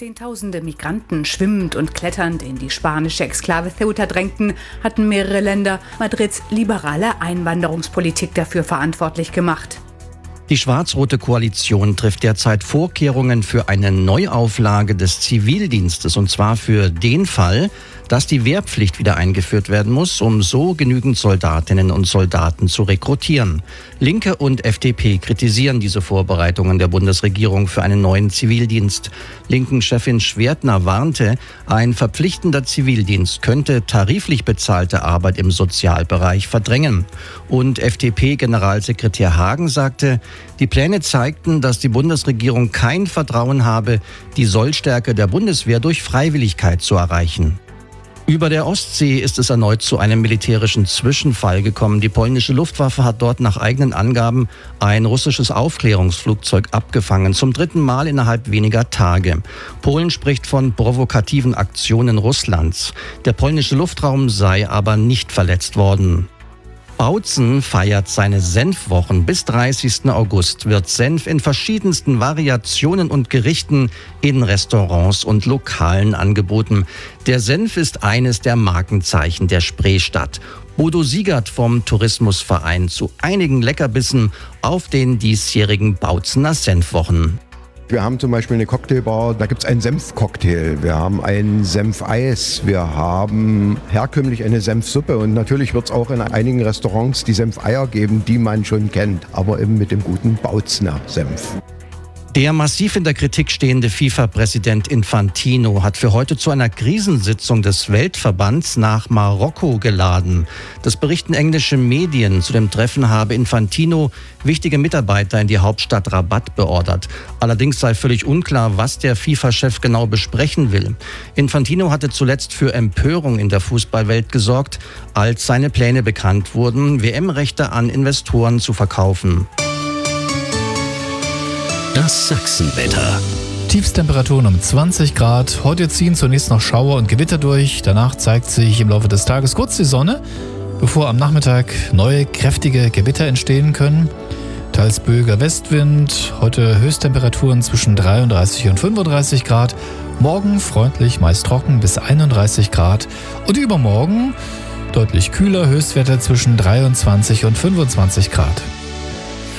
Zehntausende Migranten schwimmend und kletternd in die spanische Exklave Ceuta drängten, hatten mehrere Länder Madrids liberale Einwanderungspolitik dafür verantwortlich gemacht. Die schwarz-rote Koalition trifft derzeit Vorkehrungen für eine Neuauflage des Zivildienstes, und zwar für den Fall, dass die Wehrpflicht wieder eingeführt werden muss, um so genügend Soldatinnen und Soldaten zu rekrutieren. Linke und FDP kritisieren diese Vorbereitungen der Bundesregierung für einen neuen Zivildienst. Linken-Chefin Schwertner warnte, ein verpflichtender Zivildienst könnte tariflich bezahlte Arbeit im Sozialbereich verdrängen. Und FDP-Generalsekretär Hagen sagte, die Pläne zeigten, dass die Bundesregierung kein Vertrauen habe, die Sollstärke der Bundeswehr durch Freiwilligkeit zu erreichen. Über der Ostsee ist es erneut zu einem militärischen Zwischenfall gekommen. Die polnische Luftwaffe hat dort nach eigenen Angaben ein russisches Aufklärungsflugzeug abgefangen, zum 3. Mal innerhalb weniger Tage. Polen spricht von provokativen Aktionen Russlands. Der polnische Luftraum sei aber nicht verletzt worden. Bautzen feiert seine Senfwochen. Bis 30. August wird Senf in verschiedensten Variationen und Gerichten in Restaurants und Lokalen angeboten. Der Senf ist eines der Markenzeichen der Spreestadt. Bodo Siegert vom Tourismusverein zu einigen Leckerbissen auf den diesjährigen Bautzener Senfwochen. Wir haben zum Beispiel eine Cocktailbar, da gibt es einen Senfcocktail, wir haben ein Senfeis, wir haben herkömmlich eine Senfsuppe und natürlich wird es auch in einigen Restaurants die Senfeier geben, die man schon kennt, aber eben mit dem guten Bautzener Senf. Der massiv in der Kritik stehende FIFA-Präsident Infantino hat für heute zu einer Krisensitzung des Weltverbands nach Marokko geladen. Das berichten englische Medien. Zu dem Treffen habe Infantino wichtige Mitarbeiter in die Hauptstadt Rabat beordert. Allerdings sei völlig unklar, was der FIFA-Chef genau besprechen will. Infantino hatte zuletzt für Empörung in der Fußballwelt gesorgt, als seine Pläne bekannt wurden, WM-Rechte an Investoren zu verkaufen. Das Sachsenwetter. Tiefstemperaturen um 20 Grad. Heute ziehen zunächst noch Schauer und Gewitter durch. Danach zeigt sich im Laufe des Tages kurz die Sonne, bevor am Nachmittag neue kräftige Gewitter entstehen können. Teils böiger Westwind. Heute Höchsttemperaturen zwischen 33 und 35 Grad. Morgen freundlich, meist trocken bis 31 Grad. Und übermorgen deutlich kühler, Höchstwerte zwischen 23 und 25 Grad.